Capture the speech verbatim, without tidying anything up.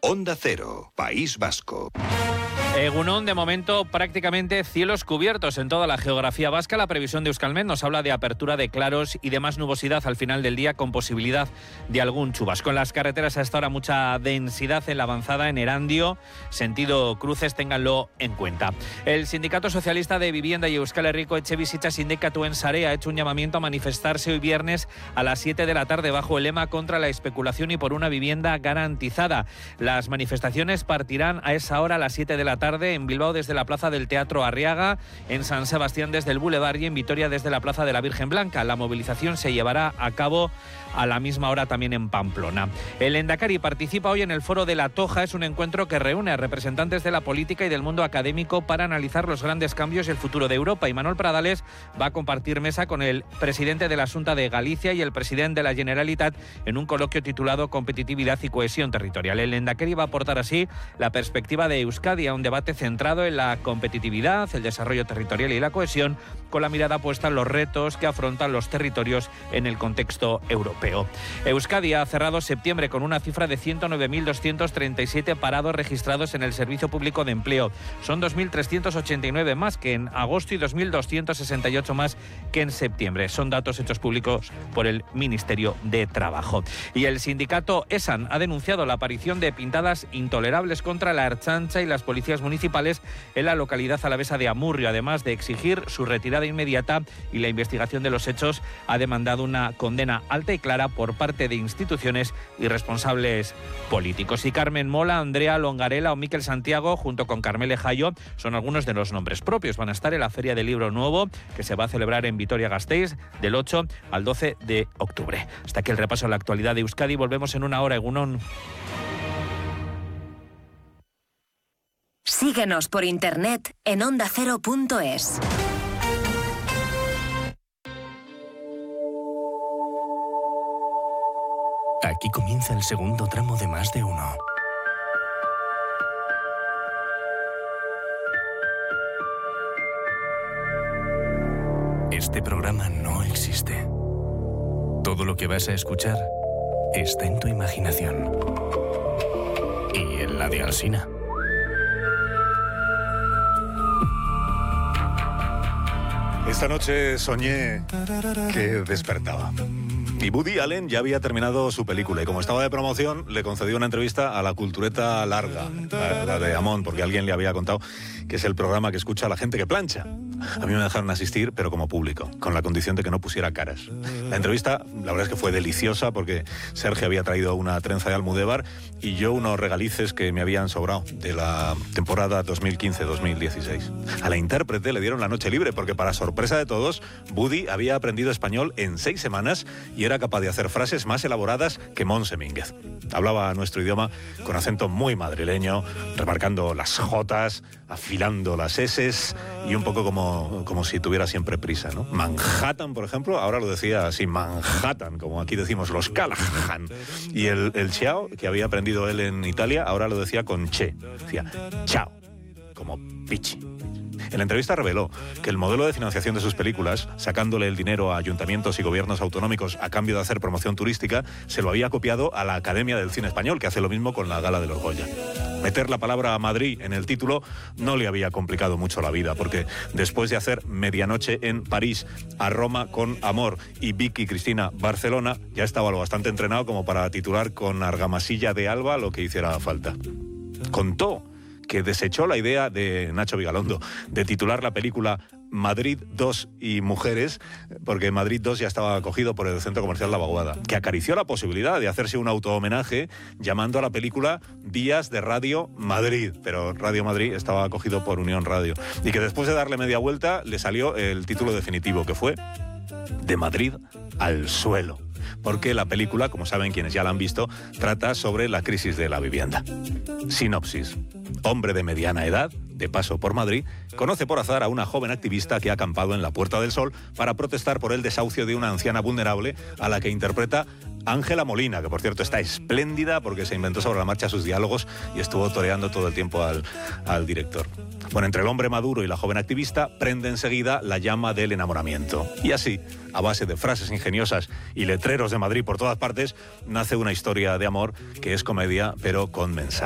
Onda Cero, País Vasco. Egunon, de momento prácticamente cielos cubiertos en toda la geografía vasca. La previsión de Euskalmet nos habla de apertura de claros y de más nubosidad al final del día, con posibilidad de algún chubasco. En las carreteras a esta hora mucha densidad en la avanzada en Erandio, sentido cruces, ténganlo en cuenta. El Sindicato Socialista de Vivienda y Euskal Herriko Etxebizitza Sindikatu en Sare ha hecho un llamamiento a manifestarse hoy viernes a las siete de la tarde bajo el lema contra la especulación y por una vivienda garantizada. Las manifestaciones partirán a esa hora a las siete de la tarde en Bilbao desde la Plaza del Teatro Arriaga, en San Sebastián desde el Boulevard y en Vitoria desde la Plaza de la Virgen Blanca. La movilización se llevará a cabo a la misma hora también en Pamplona. El Endacari participa hoy en el Foro de la Toja. Es un encuentro que reúne a representantes de la política y del mundo académico para analizar los grandes cambios y el futuro de Europa. Y Manuel Pradales va a compartir mesa con el presidente de la Xunta de Galicia y el presidente de la Generalitat en un coloquio titulado Competitividad y Cohesión Territorial. El Endacari va a aportar así la perspectiva de Euskadi a un debate centrado en la competitividad, el desarrollo territorial y la cohesión, con la mirada puesta en los retos que afrontan los territorios en el contexto europeo. Euskadi ha cerrado septiembre con una cifra de ciento nueve mil doscientos treinta y siete parados registrados en el Servicio Público de Empleo. Son dos mil trescientos ochenta y nueve más que en agosto y dos mil doscientos sesenta y ocho más que en septiembre. Son datos hechos públicos por el Ministerio de Trabajo. Y el sindicato ESAN ha denunciado la aparición de pintadas intolerables contra la Ertzaintza y las policías municipales en la localidad alavesa de Amurrio. Además de exigir su retirada inmediata y la investigación de los hechos, ha demandado una condena alta y clara por parte de instituciones y responsables políticos. Y Carmen Mola, Andrea Longarela o Miquel Santiago, junto con Carmele Jayo, son algunos de los nombres propios. Van a estar en la Feria del Libro Nuevo, que se va a celebrar en Vitoria-Gasteiz del ocho al doce de octubre. Hasta aquí el repaso a la actualidad de Euskadi. Volvemos en una hora, Egunon. Síguenos por internet en onda cero punto es. Aquí comienza el segundo tramo de Más de Uno. Este programa no existe. Todo lo que vas a escuchar está en tu imaginación. Y en la de Alsina. Esta noche soñé que despertaba. Y Woody Allen ya había terminado su película y como estaba de promoción le concedió una entrevista a La Cultureta Larga, la, la de Amón, porque alguien le había contado que es el programa que escucha a la gente que plancha. A mí me dejaron asistir, pero como público, con la condición de que no pusiera caras. La entrevista, la verdad es que fue deliciosa porque Sergio había traído una trenza de Almudévar y yo unos regalices que me habían sobrado de la temporada dos mil quince dos mil dieciséis. A la intérprete le dieron la noche libre porque, para sorpresa de todos, Woody había aprendido español en seis semanas y era capaz de hacer frases más elaboradas que Montse Mínguez. Hablaba nuestro idioma con acento muy madrileño, remarcando las jotas, afilando las eses y un poco como, como si tuviera siempre prisa, ¿no? Manhattan, por ejemplo, ahora lo decía así, Manhattan, como aquí decimos los Callahan. Y el, el ciao, que había aprendido él en Italia, ahora lo decía con che. Decía chao, como pichi. En la entrevista reveló que el modelo de financiación de sus películas, sacándole el dinero a ayuntamientos y gobiernos autonómicos a cambio de hacer promoción turística, se lo había copiado a la Academia del Cine Español, que hace lo mismo con la Gala de los Goya. Meter la palabra Madrid en el título no le había complicado mucho la vida, porque después de hacer Medianoche en París, A Roma con Amor y Vicky Cristina Barcelona, ya estaba lo bastante entrenado como para titular con Argamasilla de Alba lo que hiciera falta. Contó que desechó la idea de Nacho Vigalondo de titular la película Madrid dos y Mujeres, porque Madrid dos ya estaba acogido por el Centro Comercial La Vaguada, que acarició la posibilidad de hacerse un auto-homenaje llamando a la película Días de Radio Madrid, pero Radio Madrid estaba acogido por Unión Radio, y que después de darle media vuelta le salió el título definitivo, que fue De Madrid al suelo, porque la película, como saben quienes ya la han visto, trata sobre la crisis de la vivienda. Sinopsis. Hombre de mediana edad, de paso por Madrid, conoce por azar a una joven activista que ha acampado en la Puerta del Sol para protestar por el desahucio de una anciana vulnerable a la que interpreta Ángela Molina, que por cierto está espléndida porque se inventó sobre la marcha sus diálogos y estuvo toreando todo el tiempo al, al director. Bueno, entre el hombre maduro y la joven activista prende enseguida la llama del enamoramiento. Y así, a base de frases ingeniosas y letreros de Madrid por todas partes, nace una historia de amor que es comedia pero con mensaje.